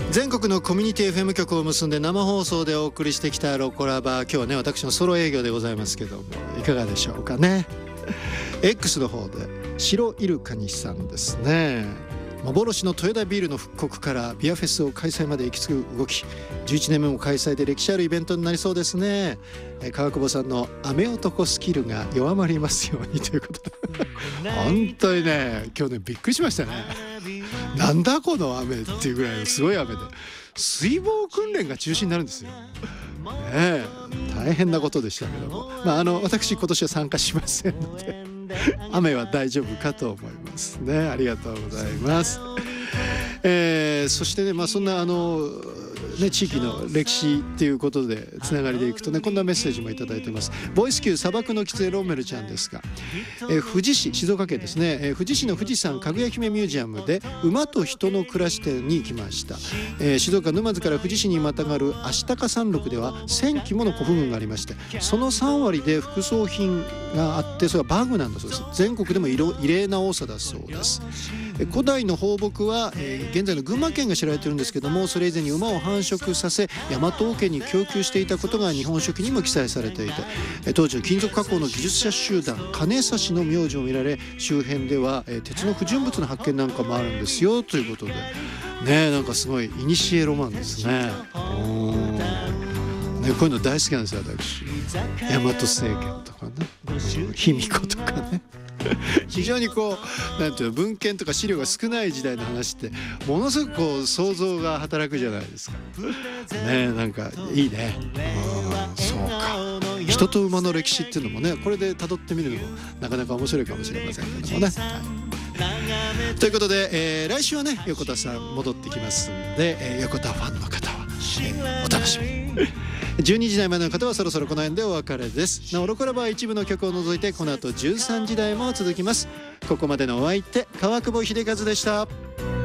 全国のコミュニティ FM 局を結んで生放送でお送りしてきたロコラバ、今日はね私のソロ営業でございますけども、いかがでしょうかね。 X の方で白イルカニさんですね。幻の豊田ビールの復刻からビアフェスを開催まで行き着く動き、11年目も開催で歴史あるイベントになりそうですね。川久保さんの雨男スキルが弱まりますようにということで本当にね今日ねびっくりしましたね。なんだこの雨っていうぐらいのすごい雨で水防訓練が中止になるんですよ、ね、大変なことでしたけども、私今年は参加しませんので雨は大丈夫かと思いますね。ありがとうございます。そしてね、そんな地域の歴史っていうことでつながりでいくとね、こんなメッセージもいただいてます。ボイス級砂漠の狐ロンメルちゃんですが、富士市、静岡県ですね、富士市の富士山かぐや姫ミュージアムで馬と人の暮らし展に行きました。静岡沼津から富士市にまたがる足高山麓では1000基もの古墳群がありまして、その3割で副葬品があって、それはバグなんだそうです。全国でも異例な多さだそうです。古代の放牧は、現在の群馬県が知られているんですけども、それ以前に馬を繁殖させ大和王家に供給していたことが日本書紀にも記載されていて、当時の金属加工の技術者集団金指の名字も見られ、周辺では、鉄の不純物の発見なんかもあるんですよということでね、なんかすごい古ロマンですね。こういうの大好きなんですよ私。大和政権とかね、卑弥呼とかね非常になんていうの、文献とか資料が少ない時代の話ってものすごく想像が働くじゃないですかね。なんかいいね。そうか、人と馬の歴史っていうのもね、これで辿ってみるのもなかなか面白いかもしれませんけどもね、ということで、来週はね横田さん戻ってきますんで、横田ファンの方は、お楽しみに。12時台までの方はそろそろこの辺でお別れです。なおロコラバー一部の曲を除いてこの後13時台も続きます。ここまでのお相手川久保秀和でした。